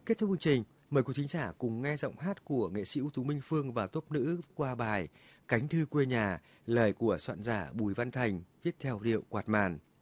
Kết thúc chương trình, mời quý thính giả cùng nghe giọng hát của nghệ sĩ ưu tú Minh Phương và tốp nữ qua bài Cánh thư quê nhà, lời của soạn giả Bùi Văn Thành, viết theo điệu quạt màn.